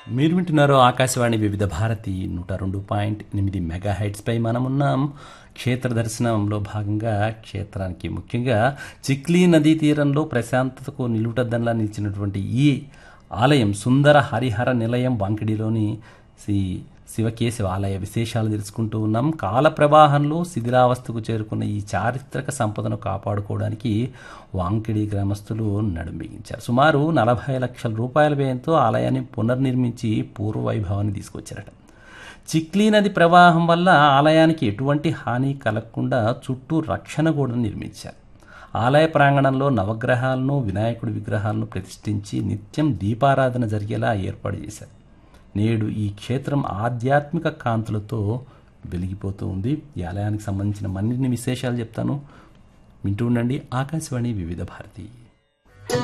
మీరు వింటున్నారు ఆకాశవాణి వివిధ భారతి 102.8 మెగా హైట్స్పై మనమున్నాం. క్షేత్ర దర్శనంలో భాగంగా క్షేత్రానికి ముఖ్యంగా చిక్లీ నదీ తీరంలో ప్రశాంతతకు నిలువుటద్దంలా నిలిచినటువంటి ఈ ఆలయం సుందర హరిహర నిలయం వాంకిడిలోని శ్రీ శివకేశవ ఆలయ విశేషాలు తెలుసుకుంటూ ఉన్నాం. కాల ప్రవాహంలో శిథిలావస్థకు చేరుకున్న ఈ చారిత్రక సంపదను కాపాడుకోవడానికి వాంకిడి గ్రామస్తులు నడుంబిగించారు. సుమారు 40 లక్షల రూపాయల వ్యయంతో ఆలయాన్ని పునర్నిర్మించి పూర్వ వైభవాన్ని తీసుకొచ్చారట. చిక్లీ నది ప్రవాహం వల్ల ఆలయానికి ఎటువంటి హాని కలగకుండా చుట్టూ రక్షణ గోడను నిర్మించారు. ఆలయ ప్రాంగణంలో నవగ్రహాలను వినాయకుడి విగ్రహాలను ప్రతిష్ఠించి నిత్యం దీపారాధన జరిగేలా ఏర్పాటు చేశారు. నేడు ఈ క్షేత్రం ఆధ్యాత్మిక కాంతులతో వెలిగిపోతూ ఉంది. ఈ ఆలయానికి సంబంధించిన మరిన్ని విశేషాలు చెప్తాను, వింటూ ఉండండి ఆకాశవాణి వివిధ భారతి.